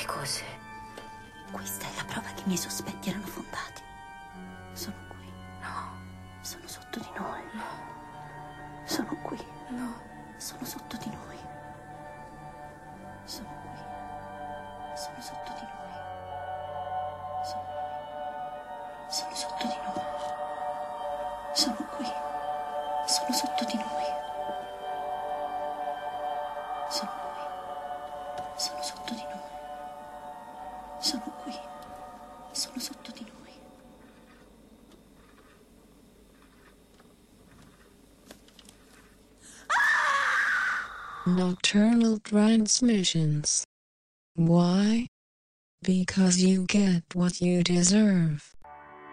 cose? Questa è la prova che i miei sospetti erano fondati. Sono qui. No. Sono sotto di noi. No. Sono qui. No. Sono sotto di noi. Sono qui. Sono sotto di noi. Sono qui. Sono sotto di noi. Sono qui. Sono sotto di noi. Sono qui. Sono sotto di noi. Sono qui. Sono sotto di noi. Nocturnal transmissions. Why? Because you get what you deserve.